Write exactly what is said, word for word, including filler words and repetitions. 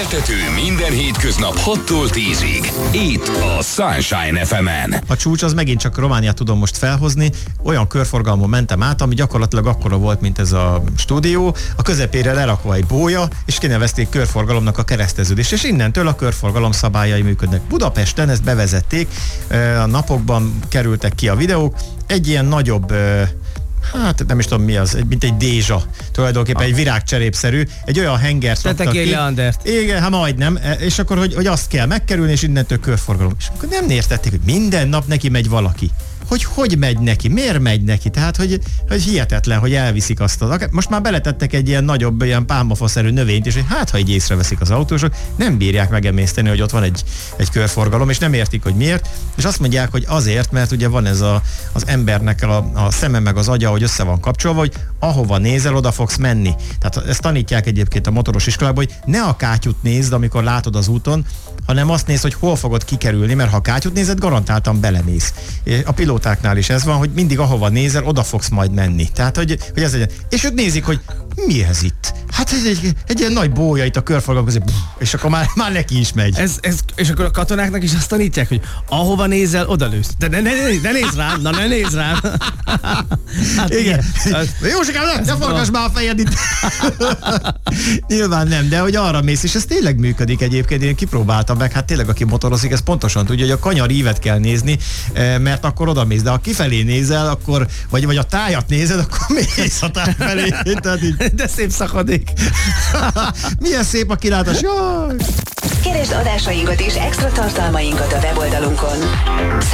Keltető minden hétköznap hattól tízig. Itt a Sunshine ef emen. A csúcs az megint csak Romániát tudom most felhozni. Olyan körforgalmon mentem át, ami gyakorlatilag akkora volt, mint ez a stúdió. A közepére lerakva egy bója, és kinevezték körforgalomnak a kereszteződést. És innentől a körforgalom szabályai működnek. Budapesten ezt bevezették, a napokban kerültek ki a videók. Egy ilyen nagyobb, hát nem is tudom mi az, mint egy dézsa, tulajdonképpen ah. egy virágcserépszerű, egy olyan hengert raktak ki. Leandert. Igen, hát majdnem, és akkor, hogy, hogy azt kell megkerülni, és innentől körforgalom. És akkor nem értették, hogy minden nap neki megy valaki. Hogy hogy megy neki, miért megy neki, tehát hogy, hogy hihetetlen, hogy elviszik azt az. Most már beletettek egy ilyen nagyobb, ilyen pálmafaszerű növényt, és hogy hát, ha így észreveszik az autósok, nem bírják megemészteni, hogy ott van egy, egy körforgalom, és nem értik, hogy miért, és azt mondják, hogy azért, mert ugye van ez a, az embernek a, a szeme meg az agya, hogy össze van kapcsolva, hogy ahova nézel, oda fogsz menni. Tehát ezt tanítják egyébként a motoros iskolában, hogy ne a kátyút nézd, amikor látod az úton, hanem azt nézd, hogy hol fogod kikerülni, mert ha a kátyút nézed, garantáltan belemész. A pilótáknál is ez van, hogy mindig ahova nézel, oda fogsz majd menni. Tehát, hogy, hogy ez egy, és ők nézik, hogy mi ez itt? Hát ez egy, egy ilyen nagy bója itt a körforgalom közé, és akkor már, már neki is megy. Ez, ez, és akkor a katonáknak is azt tanítják, hogy ahova nézel, oda lősz. De ne, ne, ne, ne nézz rám, na ne nézz rám. Hát igen. Jósikám, ne, ne forgass már a fejed itt. Nyilván nem, de hogy arra mész, és ez tényleg működik egyébként, én kipróbáltam meg, hát tényleg aki motorozik, ez pontosan tudja, hogy a kanyarívet kell nézni, mert akkor oda mész, de ha kifelé nézel, akkor, vagy, vagy a tájat nézed, akkor mész a táj felé. Tehát így... De szép szakadék. Milyen szép a kilátás, jaj! Keresd adásainkat és extra tartalmainkat a weboldalunkon.